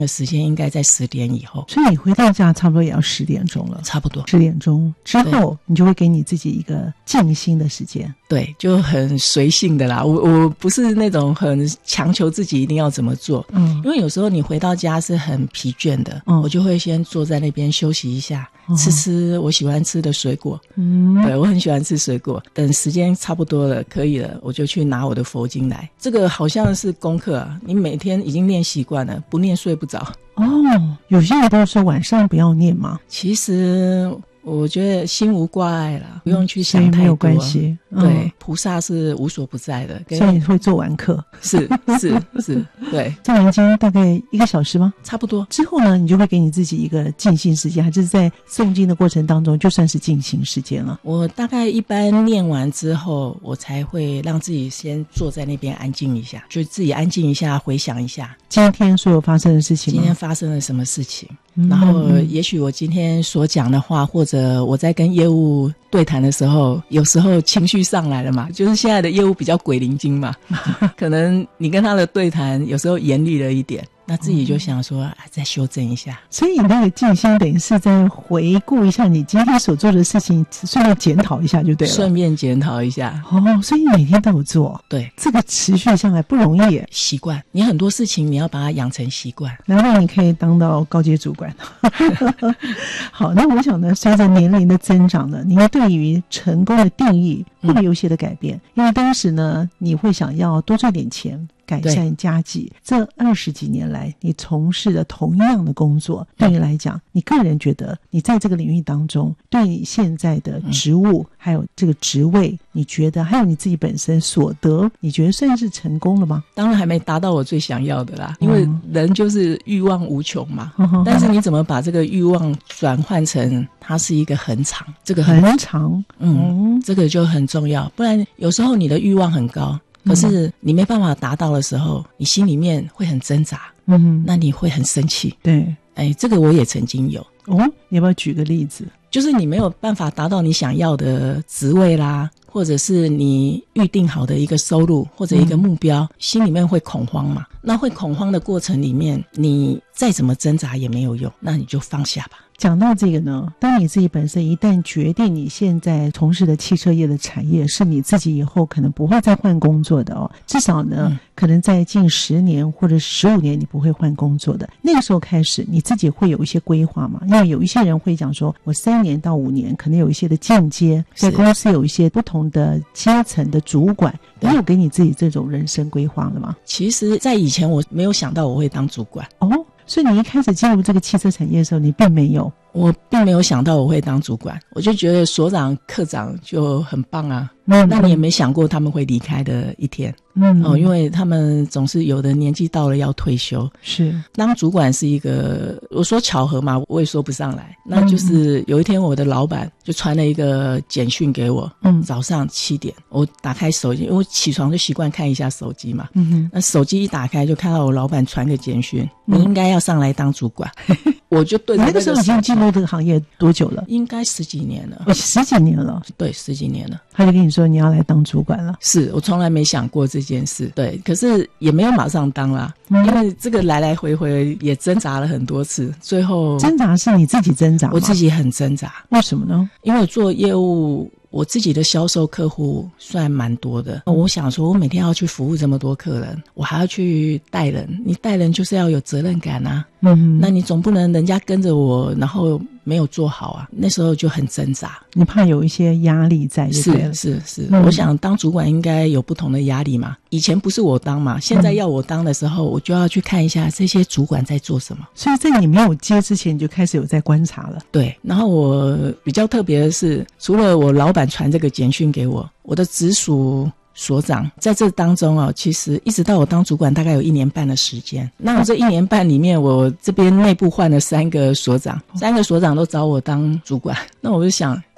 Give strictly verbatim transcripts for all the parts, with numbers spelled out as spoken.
时间应该在十点以后。 所以你回到家差不多也要十点钟了。 差不多十点钟之后你就会给你自己一个静心的时间。 对，就很随性的啦，我我不是那种很强求自己一定要怎么做。嗯，因为有时候你回到家是很疲倦的，嗯，我就会先坐在那边休息一下，嗯，吃吃我喜欢吃的水果。嗯，对，我很喜欢吃水果。等时间差不多了，可以了，我就去拿我的佛经来。这个好像是功课啊，你每天已经练习惯了，不念睡不着。 哦，有些人都说晚上不要念嘛。 其实我觉得心无挂碍啦，不用去想太多， 没有关系。 嗯，对，菩萨是无所不在的。 所以你会做完课？ 是是是，对。 做完经大概一个小时吗？ 差不多。 之后呢，你就会给你自己一个静心时间，还是在诵经的过程当中就算是静心时间了？ 我大概一般念完之后，我才会让自己先坐在那边安静一下，就自己安静一下，回想一下今天所有发生的事情吗？ 今天发生了什么事情。然后也许我今天所讲的话，或者我在跟业务对谈的时候，有时候情绪上来了嘛，就是现在的业务比较鬼灵精嘛，可能你跟他的对谈有时候严厉了一点，那自己就想说，啊，再修正一下。 所以那个静心等于是在回顾一下你今天所做的事情，顺便检讨一下就对了。 顺便检讨一下。 哦，所以你每天都有做。 对， 这个持续下来不容易耶。 习惯，你很多事情你要把它养成习惯。 难怪你可以当到高阶主管。好，那我想呢，随着年龄的增长呢，您对于成功的定义会不会有些的改变？嗯，因为当时呢，你会想要多赚点钱，改善家计。这二十几年来你从事的同样的工作，对你来讲，你个人觉得你在这个领域当中，对你现在的职务，嗯，还有这个职位，你觉得还有你自己本身所得，你觉得算是成功了吗？ 当然还没达到我最想要的啦，因为人就是欲望无穷嘛。嗯，但是你怎么把这个欲望转换成它是一个恒常，这个恒常， 嗯，这个就很重要。不然有时候你的欲望很高，可是你没办法达到的时候，你心里面会很挣扎，嗯，那你会很生气。 对， 哎，这个我也曾经有。 哦，你要不要举个例子？ 就是你没有办法达到你想要的职位啦，或者是你预定好的一个收入或者一个目标，嗯，心里面会恐慌嘛。那会恐慌的过程里面，你再怎么挣扎也没有用，那你就放下吧。 讲到这个呢，当你自己本身一旦决定你现在从事的汽车业的产业是你自己以后可能不会再换工作的哦，至少呢，嗯，可能在近十年或者十五年你不会换工作的，那个时候开始你自己会有一些规划嘛？因为有一些人会讲说，我三年到五年可能有一些的进阶，在公司有一些不同的阶层的主管，你有给你自己这种人生规划了吗？ 其实在以前我没有想到我会当主管哦，所以你一开始进入这个汽车产业的时候你并没有？ 我并没有想到我会当主管，我就觉得所长科长就很棒啊，嗯，那你也没想过他们会离开的一天。嗯，哦，因为他们总是有的年纪到了要退休。是，当主管是一个，我说巧合嘛，我也说不上来。那就是有一天我的老板就传了一个简讯给我，嗯，早上七点，我打开手机，因为我起床就习惯看一下手机嘛。嗯哼，那手机一打开就看到我老板传个简讯，嗯，你应该要上来当主管。我就对着那个手机，你那个时候已经进入这个行业多久了？ 应该十几年了。 哦，十几年了。 对，十几年了。 他就跟你说你要来当主管了。 是，我从来没想过这件事。对，可是也没有马上当啦，嗯，因为这个来来回回也挣扎了很多次，最后挣扎是你自己挣扎吗？ 我自己很挣扎。 为什么呢？ 因为我做业务，我自己的销售客户算蛮多的，我想说我每天要去服务这么多客人，我还要去带人，你带人就是要有责任感啊。嗯，那你总不能人家跟着我然后没有做好啊，那时候就很挣扎。 你怕有一些压力在就对了。 是是是，嗯，我想当主管应该有不同的压力嘛，以前不是我当嘛，现在要我当的时候，我就要去看一下这些主管在做什么。 所以在你没有接之前你就开始有在观察了。 对，然后我比较特别的是，除了我老板传这个简讯给我，我的直属所长在这当中哦，其实一直到我当主管大概有一年半的时间。那我这一年半里面，我这边内部换了三个所长，三个所长都找我当主管。那我就想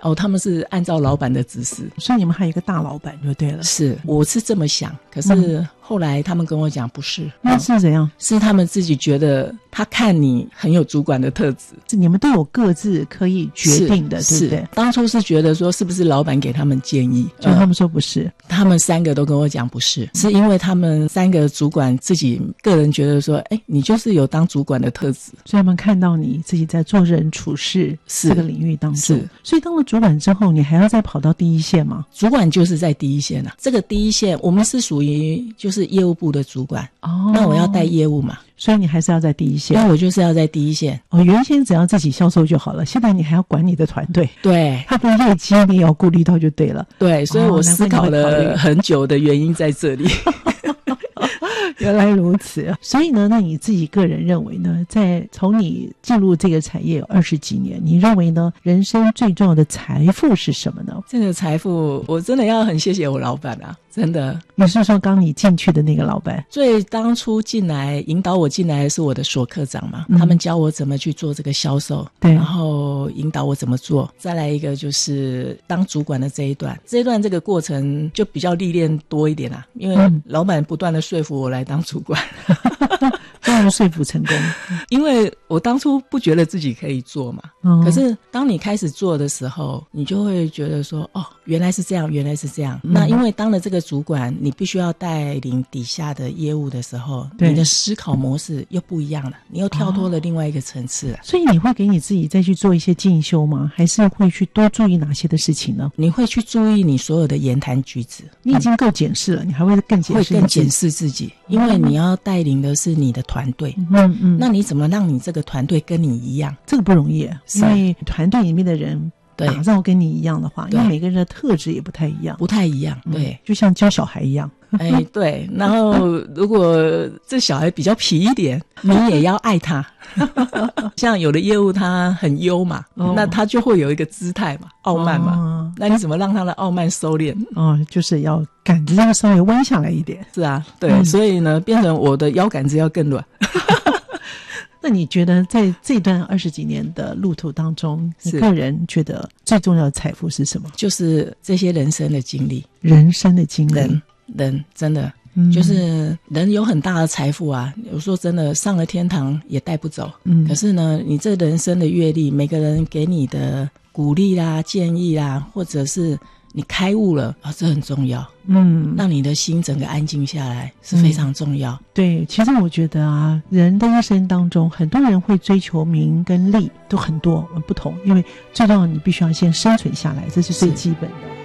哦，他们是按照老板的指示， 所以你们还有一个大老板就对了。 是，我是这么想，可是后来他们跟我讲不是。 那、嗯、是怎样？ 是他们自己觉得他看你很有主管的特质， 是你们都有各自可以决定的，对不对？ 当初是觉得说是不是老板给他们建议， 就他们说不是、呃、 他们三个都跟我讲不是，是因为他们三个主管自己个人觉得说哎，你就是有当主管的特质， 所以他们看到你自己在做人处事这个领域当中。是，所以当了主管之后你还要再跑到第一线吗？ 主管就是在第一线啊，这个第一线我们是属于就是业务部的主管哦，那我要带业务嘛， 所以你还是要在第一线。 那我就是要在第一线哦，原先只要自己销售就好了，现在你还要管你的团队， 对， 他的业绩你也要顾虑到就对了。 对，所以我思考了很久的原因在这里。 原来如此，所以呢，那你自己个人认为呢，在从你进入这个产业有二十几年，你认为呢，人生最重要的财富是什么呢？ 这个财富，我真的要很谢谢我老板啊，真的。 你是说刚你进去的那个老板？ 最当初进来引导我进来的是我的所科长嘛、嗯，他们教我怎么去做这个销售，对，然后引导我怎么做。再来一个就是当主管的这一段，这一段这个过程就比较历练多一点啦，因为老板不断的说服我来当主管。 当然说服成功， 因为我当初不觉得自己可以做嘛、嗯、可是当你开始做的时候，你就会觉得说哦，原来是这样，原来是这样、嗯、那因为当了这个主管，你必须要带领底下的业务的时候，你的思考模式又不一样了，你又跳脱了另外一个层次了、哦、 所以你会给你自己再去做一些进修吗？还是会去多注意哪些的事情呢？ 你会去注意你所有的言谈举止， 你已经够检视了，你还会更检视， 会更检视自己，因为你要带领的是你的团队，嗯嗯，那你怎么让你这个团队跟你一样？ 这个不容易，因为团队里面的人打造跟你一样的话，因为每个人的特质也不太一样， 不太一样，对、 嗯，就像教小孩一样。 哎，对，然后如果这小孩比较皮一点，你也要爱他。像有的业务他很优嘛、哦、那他就会有一个姿态嘛，傲慢嘛、哦、那你怎么让他的傲慢收敛？ 哦，就是要杆子要稍微弯下来一点。 是啊，对、嗯、所以呢变成我的腰杆子要更软。 那你觉得在这段二十几年的路途当中，你个人觉得最重要的财富是什么？ 就是这些人生的经历。 人生的经历， 人人真的、嗯、就是人有很大的财富啊，我说真的上了天堂也带不走、嗯、可是呢你这人生的阅历，每个人给你的鼓励啦、建议啦，或者是你开悟了啊，这很重要。嗯，让你的心整个安静下来是非常重要、嗯、对， 其实我觉得啊，人的一生当中很多人会追求名跟利，都很多不同，因为最重要你必须要先生存下来，这是最基本的。